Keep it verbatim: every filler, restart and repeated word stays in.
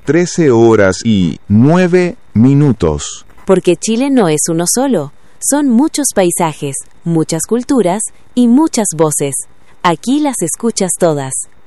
trece horas y nueve minutos. Porque Chile no es uno solo. Son muchos paisajes, muchas culturas y muchas voces. Aquí las escuchas todas.